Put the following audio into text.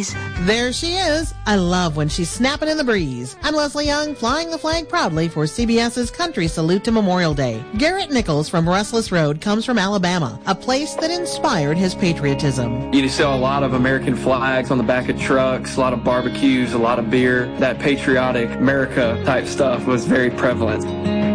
breeze. There she is. I love when she's snapping in the breeze. I'm Leslie Young, flying the flag proudly for CBS's Country Salute to Memorial Day. Garrett Nichols from Restless Road comes from Alabama, a place that inspired his patriotism. You saw a lot of American flags on the back of trucks, a lot of barbecues, a lot of beer. That patriotic America type stuff was very prevalent.